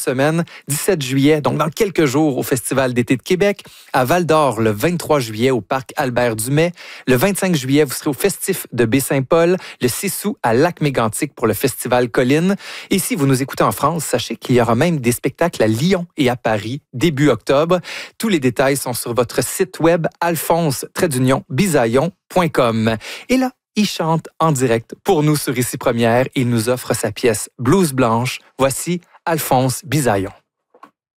semaine. 17 juillet, donc dans quelques jours, au Festival d'été de Québec. À Val-d'Or, le 23 juillet, au Parc Albert-Dumais. Le 25 juillet, vous serez au Festif de Baie-Saint-Paul. Le 6 août, à Lac-Mégantic pour le Festival Colline. Et si vous nous écoutez en France, sachez qu'il y aura même des spectacles à Lyon et à Paris début octobre. Tous les détails sont sur votre site web alphonse-bisaillon.com. Et là, il chante en direct pour nous sur Ici Première. Il nous offre sa pièce Blouse Blanche. Voici Alphonse Bisaillon.